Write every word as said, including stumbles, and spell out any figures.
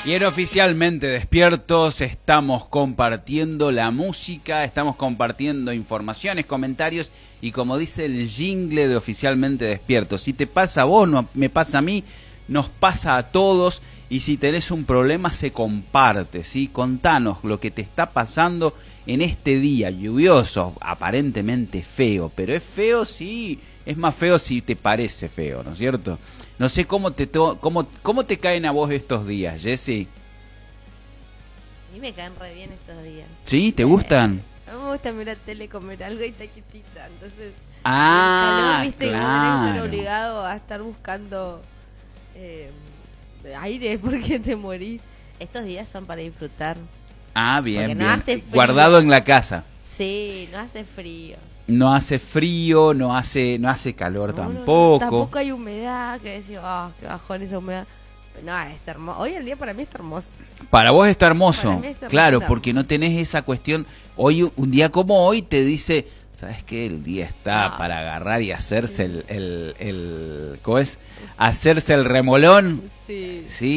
Y en Oficialmente Despiertos estamos compartiendo la música, estamos compartiendo informaciones, comentarios y como dice el jingle de Oficialmente Despiertos, si te pasa a vos, no, me pasa a mí, nos pasa a todos y si tenés un problema se comparte, ¿sí? Contanos lo que te está pasando en este día lluvioso, aparentemente feo, pero es feo sí, es más feo si te parece feo, ¿no es cierto? No sé cómo te to cómo cómo te caen a vos estos días, Jessy. A mí me caen re bien estos días. ¿Sí? ¿Te gustan? A mí me gusta mirar tele, comer algo y taquitita, entonces... Ah, el calor, viste, claro. como tenés que estar obligado a estar buscando eh, aire porque te morís. Estos días son para disfrutar. Ah, bien, porque no bien. hace frío. Guardado en la casa. Sí, no hace frío. No hace frío, no hace no hace calor No, tampoco. No, no, tampoco hay humedad, que decís, ah, oh, qué bajón esa humedad. Pero no, es hermoso. Hoy el día para mí está hermoso. Para vos está hermoso. Para mí está Claro, hermoso. porque no tenés esa cuestión. Hoy, un día como hoy, te dice, ¿sabes qué? El día está No. para agarrar y hacerse el, el, el, ¿cómo es? Hacerse el remolón. Sí. Sí.